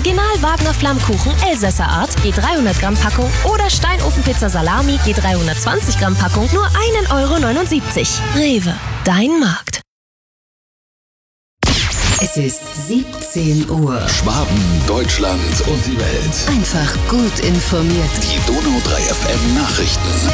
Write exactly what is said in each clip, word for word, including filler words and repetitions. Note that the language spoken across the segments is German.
Original Wagner Flammkuchen Elsässer Art, je dreihundert Gramm Packung oder Steinofenpizza Salami, je dreihundertzwanzig Gramm Packung, nur ein Euro neunundsiebzig. Rewe, dein Markt. Es ist siebzehn Uhr. Schwaben, Deutschland und die Welt. Einfach gut informiert. Die Donau drei F M Nachrichten.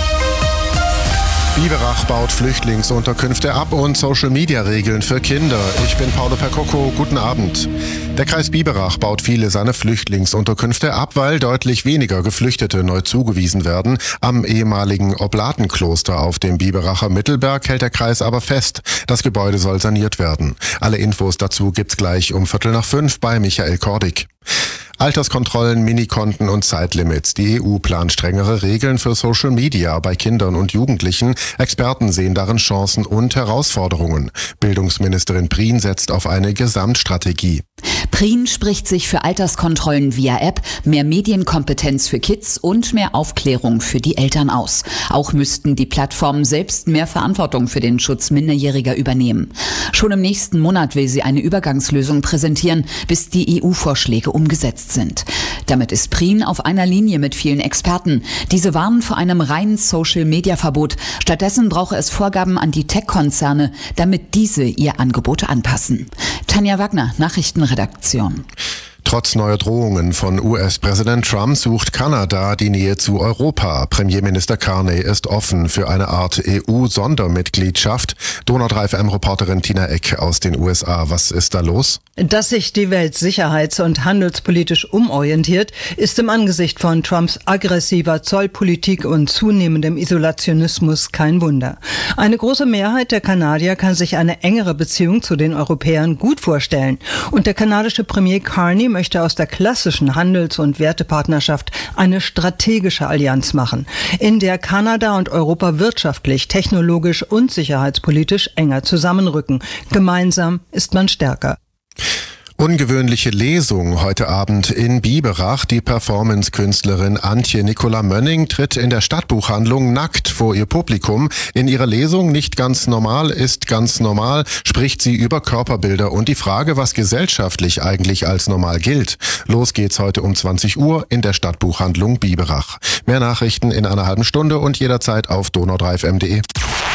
Biberach baut Flüchtlingsunterkünfte ab und Social-Media-Regeln für Kinder. Ich bin Paolo Percocco, guten Abend. Der Kreis Biberach baut viele seiner Flüchtlingsunterkünfte ab, weil deutlich weniger Geflüchtete neu zugewiesen werden. Am ehemaligen Oblatenkloster auf dem Biberacher Mittelberg hält der Kreis aber fest. Das Gebäude soll saniert werden. Alle Infos dazu gibt's gleich um Viertel nach fünf bei Michael Kordig. Alterskontrollen, Minikonten und Zeitlimits. Die E U plant strengere Regeln für Social Media bei Kindern und Jugendlichen. Experten sehen darin Chancen und Herausforderungen. Bildungsministerin Prien setzt auf eine Gesamtstrategie. Prien spricht sich für Alterskontrollen via App, mehr Medienkompetenz für Kids und mehr Aufklärung für die Eltern aus. Auch müssten die Plattformen selbst mehr Verantwortung für den Schutz Minderjähriger übernehmen. Schon im nächsten Monat will sie eine Übergangslösung präsentieren, bis die E U-Vorschläge umgesetzt sind. Damit ist Prien auf einer Linie mit vielen Experten. Diese warnen vor einem reinen Social-Media-Verbot. Stattdessen brauche es Vorgaben an die Tech-Konzerne, damit diese ihr Angebot anpassen. Tanja Wagner, Nachrichtenredaktion. Trotz neuer Drohungen von U S-Präsident Trump sucht Kanada die Nähe zu Europa. Premierminister Carney ist offen für eine Art E U-Sondermitgliedschaft. Donau drei F M-Reporterin Tina Eck aus den U S A. Was ist da los? Dass sich die Welt sicherheits- und handelspolitisch umorientiert, ist im Angesicht von Trumps aggressiver Zollpolitik und zunehmendem Isolationismus kein Wunder. Eine große Mehrheit der Kanadier kann sich eine engere Beziehung zu den Europäern gut vorstellen. Und der kanadische Premier Carney möchte aus der klassischen Handels- und Wertepartnerschaft eine strategische Allianz machen, in der Kanada und Europa wirtschaftlich, technologisch und sicherheitspolitisch enger zusammenrücken. Gemeinsam ist man stärker. Ungewöhnliche Lesung heute Abend in Biberach. Die Performance-Künstlerin Antje Nicola Mönning tritt in der Stadtbuchhandlung nackt vor ihr Publikum. In ihrer Lesung Nicht ganz normal ist ganz normal spricht sie über Körperbilder und die Frage, was gesellschaftlich eigentlich als normal gilt. Los geht's heute um zwanzig Uhr in der Stadtbuchhandlung Biberach. Mehr Nachrichten in einer halben Stunde und jederzeit auf donau drei f m punkt de.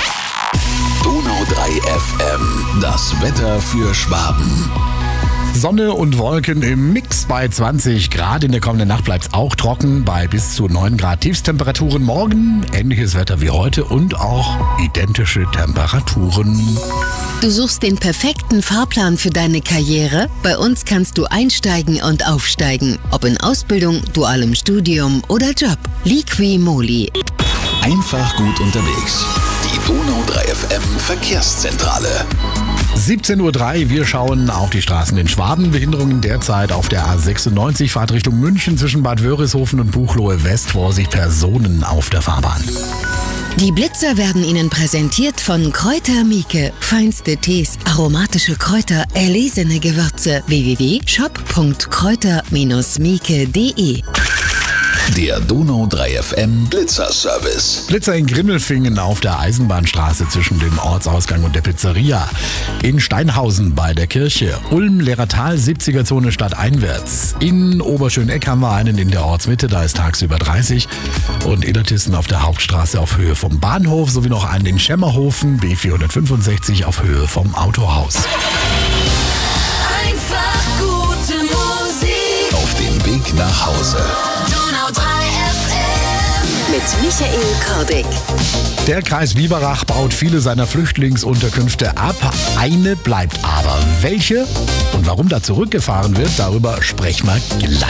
Donau drei F M, das Wetter für Schwaben. Sonne und Wolken im Mix bei zwanzig Grad. In der kommenden Nacht bleibt es auch trocken bei bis zu neun Grad Tiefstemperaturen. Morgen ähnliches Wetter wie heute und auch identische Temperaturen. Du suchst den perfekten Fahrplan für deine Karriere? Bei uns kannst du einsteigen und aufsteigen. Ob in Ausbildung, dualem Studium oder Job. Liqui-Moly. Einfach gut unterwegs. Die Donau drei F M Verkehrszentrale. siebzehn Uhr drei, wir schauen auf die Straßen in Schwaben. Behinderungen derzeit auf der A sechsundneunzig, Fahrt Richtung München zwischen Bad Wörishofen und Buchloe West. Vorsicht, Personen auf der Fahrbahn. Die Blitzer werden Ihnen präsentiert von Kräuter Mieke. Feinste Tees, aromatische Kräuter, erlesene Gewürze. w w w punkt shop punkt kräuter mieke punkt de. Der Donau drei F M Blitzer-Service. Blitzer in Grimmelfingen auf der Eisenbahnstraße zwischen dem Ortsausgang und der Pizzeria. In Steinhausen bei der Kirche. Ulm, Lehratal, siebziger Zone stadteinwärts. In Oberschöneck haben wir einen in der Ortsmitte, da ist tagsüber dreißig. Und Illertissen auf der Hauptstraße auf Höhe vom Bahnhof, sowie noch einen in Schemmerhofen, B vierhundertfünfundsechzig auf Höhe vom Autohaus. Einfach gute Musik. Auf dem Weg nach Hause. Donau drei F M. Mit Michael Kordig. Der Kreis Biberach baut viele seiner Flüchtlingsunterkünfte ab. Eine bleibt aber. Welche und warum da zurückgefahren wird, darüber sprechen wir gleich.